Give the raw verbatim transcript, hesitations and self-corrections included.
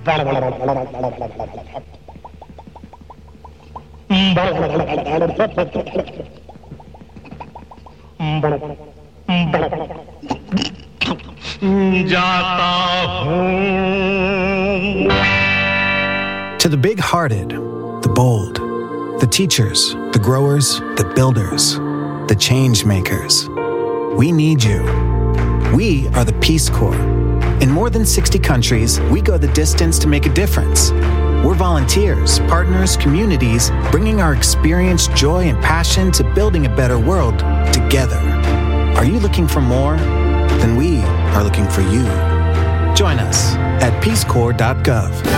To the big-hearted, the bold, the teachers, the growers, the builders, the change makers, we need you. We are the Peace Corps. In more than sixty countries, we go the distance to make a difference. We're volunteers, partners, communities, bringing our experience, joy, and passion to building a better world together. Are you looking for more? Then we are looking for you. Join us at peace corps dot gov.